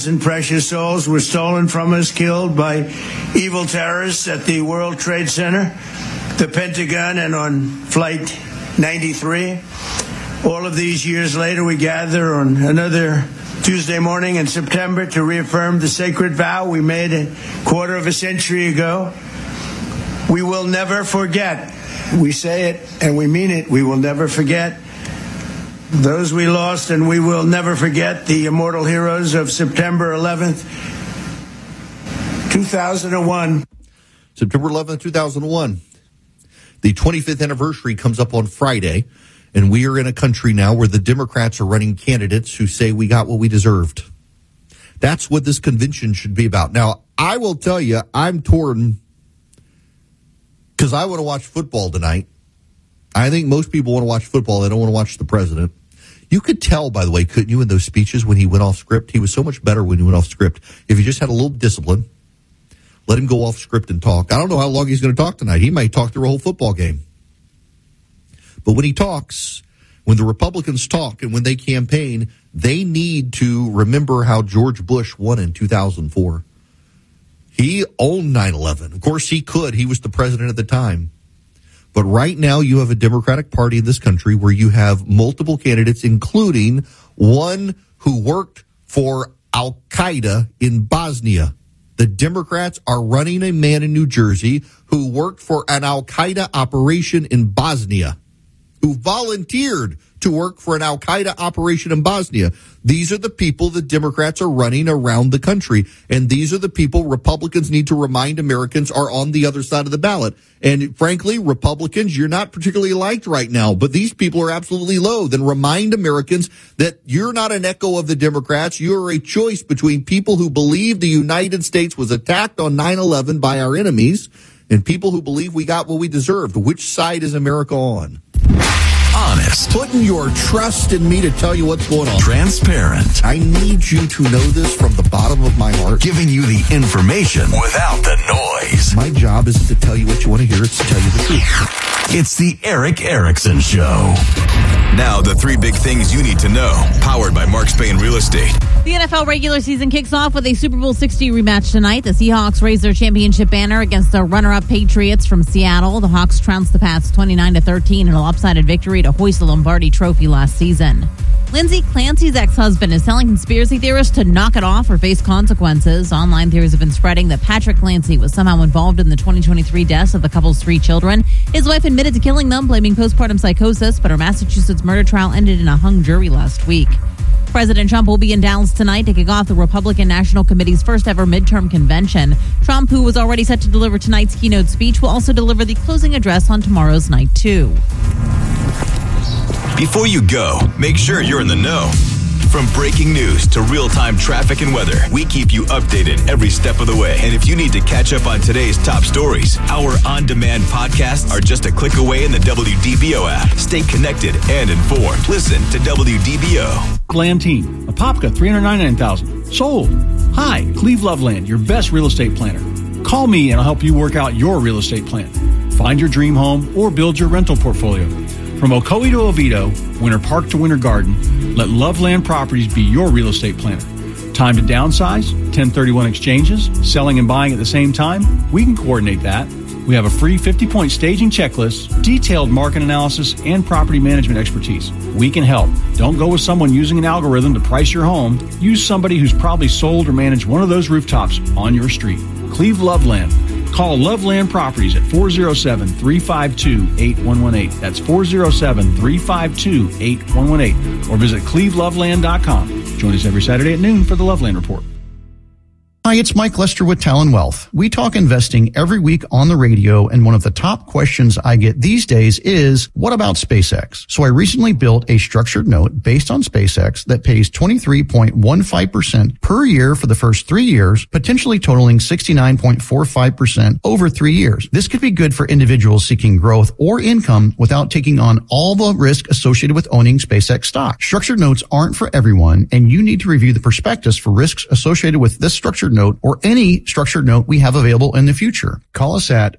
And precious souls were stolen from us, killed by evil terrorists at the World Trade Center, the Pentagon, and on Flight 93. All of these years later, we gather on another Tuesday morning in September to reaffirm the sacred vow we made a quarter of a century ago. We will never forget. We say it and we mean it. We will never forget those we lost, and we will never forget the immortal heroes of September 11th, 2001. September 11th, 2001. The 25th anniversary comes up on Friday, and we are in a country now where the Democrats are running candidates who say we got what we deserved. That's what this convention should be about. Now, I will tell you, I'm torn because I want to watch football tonight. I think most people want to watch football. They don't want to watch the president. You could tell, by the way, couldn't you, in those speeches when he went off script? He was so much better when he went off script. If he just had a little discipline, let him go off script and talk. I don't know how long he's going to talk tonight. He might talk through a whole football game. But when he talks, when the Republicans talk and when they campaign, they need to remember how George Bush won in 2004. He owned 9/11. Of course, he could. He was the president at the time. But right now, you have a Democratic Party in this country where you have multiple candidates, including one who worked for Al-Qaeda in Bosnia. The Democrats are running a man in New Jersey who worked for an Al-Qaeda operation in Bosnia, who volunteered to work for an Al-Qaeda operation in Bosnia. These are the people the Democrats are running around the country. And these are the people Republicans need to remind Americans are on the other side of the ballot. And frankly, Republicans, you're not particularly liked right now, but these people are absolutely low. Then remind Americans that you're not an echo of the Democrats. You're a choice between people who believe the United States was attacked on 9/11 by our enemies and people who believe we got what we deserved. Which side is America on? Honest. Putting your trust in me to tell you what's going on. Transparent. I need you to know this from the bottom of my heart. Giving you the information without the noise. My job isn't to tell you what you want to hear. It's to tell you the truth. It's the Erick Erickson Show. Now, the three big things you need to know. Powered by Mark Spain Real Estate. The NFL regular season kicks off with a Super Bowl 60 rematch tonight. The Seahawks raise their championship banner against the runner-up Patriots from Seattle. The Hawks trounced the Pats 29-13 in a lopsided victory to hoist the Lombardi Trophy last season. Lindsay Clancy's ex-husband is telling conspiracy theorists to knock it off or face consequences. Online theories have been spreading that Patrick Clancy was somehow involved in the 2023 deaths of the couple's 3 children. His wife admitted to killing them, blaming postpartum psychosis, but her Massachusetts murder trial ended in a hung jury last week. President Trump will be in Dallas tonight to kick off the Republican National Committee's first ever midterm convention. Trump, who was already set to deliver tonight's keynote speech, will also deliver the closing address on tomorrow's night, too. Before you go, make sure you're in the know. From breaking news to real-time traffic and weather, we keep you updated every step of the way. And if you need to catch up on today's top stories, our on-demand podcasts are just a click away in the WDBO app. Stay connected and informed. Listen to WDBO. Glantine, Apopka, $399,000. Sold. Hi, Cleve Loveland, your best real estate planner. Call me and I'll help you work out your real estate plan. Find your dream home or build your rental portfolio. From Ocoee to Oviedo, Winter Park to Winter Garden, let Loveland Properties be your real estate planner. Time to downsize, 1031 exchanges, selling and buying at the same time? We can coordinate that. We have a free 50-point staging checklist, detailed market analysis, and property management expertise. We can help. Don't go with someone using an algorithm to price your home. Use somebody who's probably sold or managed one of those rooftops on your street. Cleve Loveland. Call Loveland Properties at 407-352-8118. That's 407-352-8118. Or visit cleveloveland.com. Join us every Saturday at noon for the Loveland Report. Hi, it's Mike Lester with Talon Wealth. We talk investing every week on the radio, and one of the top questions I get these days is, what about SpaceX? So I recently built a structured note based on SpaceX that pays 23.15% per year for the first 3 years, potentially totaling 69.45% over 3 years. This could be good for individuals seeking growth or income without taking on all the risk associated with owning SpaceX stock. Structured notes aren't for everyone, and you need to review the prospectus for risks associated with this structured note or any structured note we have available in the future. Call us at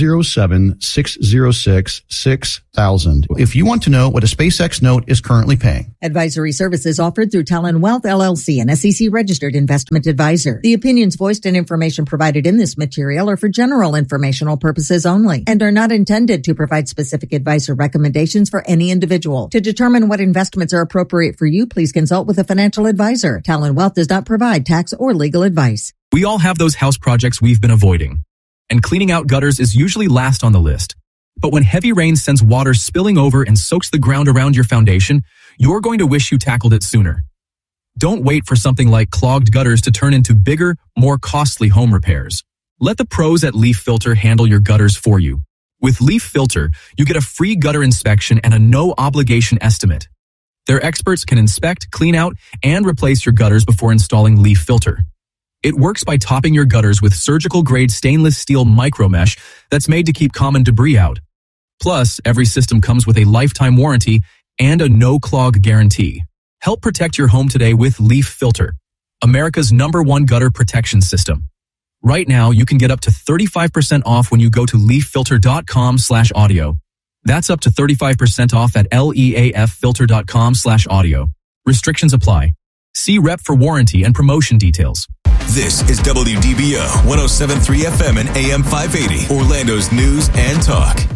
407-606-6000 if you want to know what a SpaceX note is currently paying. Advisory services offered through Talon Wealth, LLC, an SEC-registered investment advisor. The opinions voiced and information provided in this material are for general informational purposes only and are not intended to provide specific advice or recommendations for any individual. To determine what investments are appropriate for you, please consult with a financial advisor. Talon Wealth does not provide tax or legal advice. We all have those house projects we've been avoiding, and cleaning out gutters is usually last on the list. But when heavy rain sends water spilling over and soaks the ground around your foundation, you're going to wish you tackled it sooner. Don't wait for something like clogged gutters to turn into bigger, more costly home repairs. Let the pros at Leaf Filter handle your gutters for you. With Leaf Filter, you get a free gutter inspection and a no-obligation estimate. Their experts can inspect, clean out, and replace your gutters before installing Leaf Filter. It works by topping your gutters with surgical-grade stainless steel micromesh that's made to keep common debris out. Plus, every system comes with a lifetime warranty and a no-clog guarantee. Help protect your home today with Leaf Filter, America's #1 gutter protection system. Right now, you can get up to 35% off when you go to leaffilter.com/audio. That's up to 35% off at leaffilter.com/audio. Restrictions apply. See rep for warranty and promotion details. This is WDBO 107.3 FM and AM 580, Orlando's news and talk.